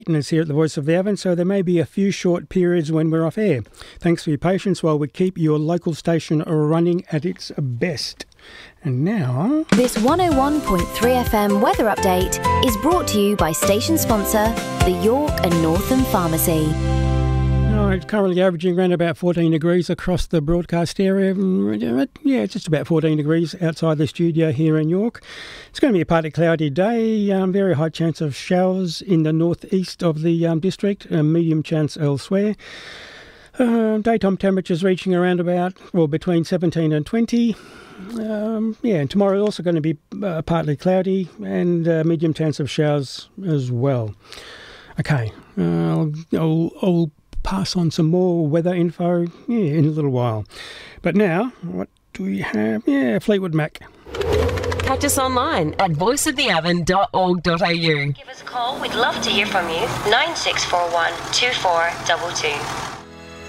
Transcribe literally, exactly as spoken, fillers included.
It's here at the Voice of the Avon, so there may be a few short periods when we're off air. Thanks for your patience while we keep your local station running at its best. And now... This one oh one point three F M weather update is brought to you by station sponsor, the York and Northam Pharmacy. Oh, it's currently averaging around about fourteen degrees across the broadcast area. Yeah, it's just about fourteen degrees outside the studio here in York. It's going to be a partly cloudy day. Um, very high chance of showers in the northeast of the um, district. A medium chance elsewhere. Uh, daytime temperatures reaching around about, well, between seventeen and twenty. Um, yeah, and tomorrow also going to be uh, partly cloudy and uh, medium chance of showers as well. Okay, uh, I'll, I'll, I'll pass on some more weather info yeah, in a little while. But now, what do we have? Yeah, Fleetwood Mac. Catch us online at voice of the avon dot org dot a u. Give us a call. We'd love to hear from you. nine six four one, two four two two.